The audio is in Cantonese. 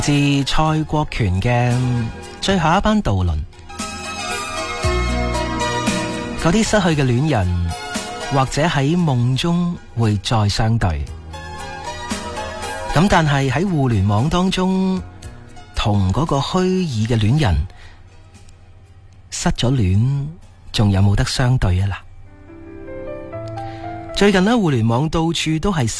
自蔡國權嘅最後一班渡輪，嗰啲失去嘅戀人，或者喺夢中會再相對。咁但係喺互聯網當中，同嗰個虛擬嘅戀人失咗戀，仲有冇得相對啊？嗱，最近呢，互聯網到處都係